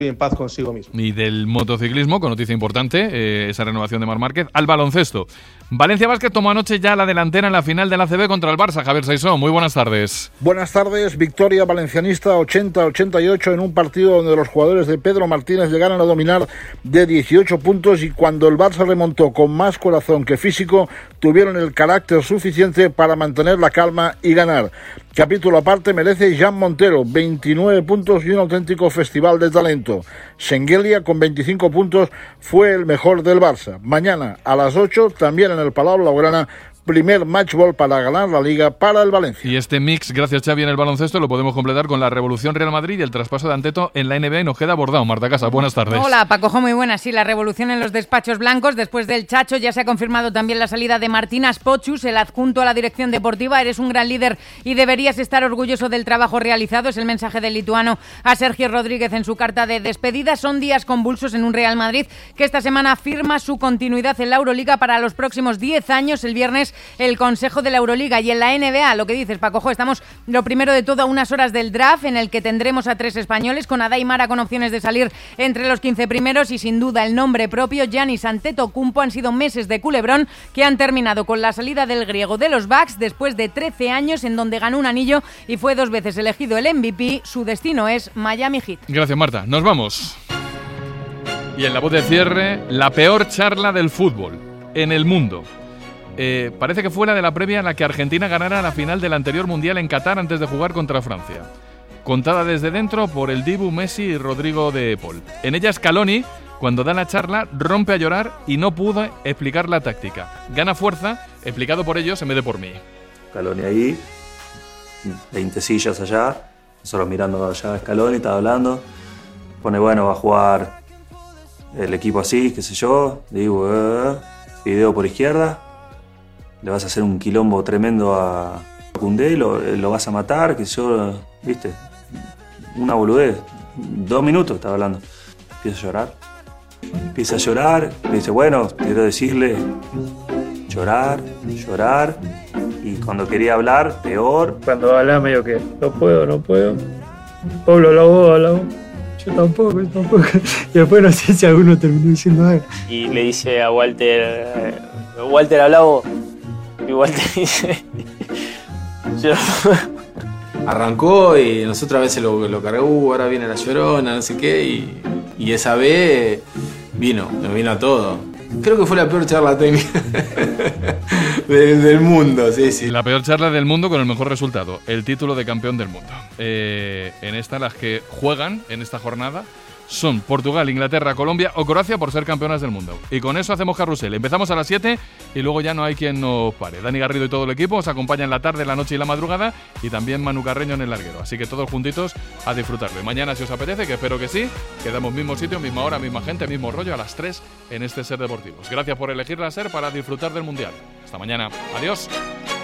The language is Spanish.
en paz consigo mismo. Y del motociclismo, con noticia importante, esa renovación de Marc Márquez, al baloncesto. Valencia Basket tomó anoche ya la delantera en la final de la ACB contra el Barça. Javier Saisó, muy buenas tardes. Buenas tardes, victoria valencianista 80-88 en un partido donde los jugadores de Pedro Martínez llegaron a dominar de 18 puntos y cuando el Barça remontó con más corazón que físico, tuvieron el carácter suficiente para mantener la calma y ganar. Capítulo aparte merece Jan Montero, 29 puntos y un auténtico festival de talento. Şengelia, con 25 puntos, fue el mejor del Barça. Mañana a las 8, también en el Palau Blaugrana, primer matchball para ganar la Liga para el Valencia. Y este mix, gracias Xavi, en el baloncesto lo podemos completar con la revolución Real Madrid y el traspaso de Anteto en la NBA en Ojeda Bordao. Marta Casa, buenas tardes. Hola, Pacojo, muy buenas. Sí, la revolución en los despachos blancos. Después del Chacho ya se ha confirmado también la salida de Martínas Pochus, el adjunto a la dirección deportiva. Eres un gran líder y deberías estar orgulloso del trabajo realizado. Es el mensaje del lituano a Sergio Rodríguez en su carta de despedida. Son días convulsos en un Real Madrid que esta semana firma su continuidad en la Euroliga para los próximos 10 años. El viernes el Consejo de la Euroliga y en la NBA, lo que dices, Pacojo, estamos lo primero de todo a unas horas del draft en el que tendremos a 3 españoles, con Adá y Mara con opciones de salir entre los 15 primeros y sin duda el nombre propio, Giannis Antetokounmpo. Han sido meses de culebrón que han terminado con la salida del griego de los Bucks después de 13 años en donde ganó un anillo y fue 2 veces elegido el MVP. Su destino es Miami Heat. Gracias, Marta. Nos vamos. Y en la voz de cierre, la peor charla del fútbol en el mundo. Parece que fue la de la previa en la que Argentina ganara la final del anterior Mundial en Qatar antes de jugar contra Francia. Contada desde dentro por el Dibu, Messi y Rodrigo de Paul. En ella Scaloni, cuando da la charla, rompe a llorar y no pudo explicar la táctica. Gana fuerza, explicado por ellos en vez de por mí. Scaloni ahí, 20 sillas allá, nosotros mirando allá a Scaloni, estaba hablando. Pone, bueno, va a jugar el equipo así, qué sé yo. Digo, Fideo por izquierda. Le vas a hacer un quilombo tremendo a Koundé, lo vas a matar, que yo, viste, una boludez. 2 minutos estaba hablando. Empieza a llorar, me dice, bueno, quiero decirle, llorar, y cuando quería hablar, peor. Cuando hablaba medio que, no puedo. Pablo, habla vos. Yo tampoco. Y después no sé si alguno terminó diciendo algo. Y le dice a Walter, habla vos. Y Walter dice, yo. Arrancó y nosotros a veces lo cargó, ahora viene la llorona, no sé qué, y esa vez nos vino a todo. Creo que fue la peor charla técnica del mundo, sí. La peor charla del mundo con el mejor resultado, el título de campeón del mundo. En esta, las que juegan en esta jornada son Portugal, Inglaterra, Colombia o Croacia por ser campeonas del mundo. Y con eso hacemos carrusel. Empezamos a las 7 y luego ya no hay quien nos pare. Dani Garrido y todo el equipo os acompañan la tarde, la noche y la madrugada, y también Manu Carreño en el larguero. Así que todos juntitos a disfrutarlo. Y mañana, si os apetece, que espero que sí, quedamos mismo sitio, misma hora, misma gente, mismo rollo a las 3 en este Ser Deportivos. Gracias por elegir la Ser para disfrutar del Mundial. Hasta mañana. Adiós.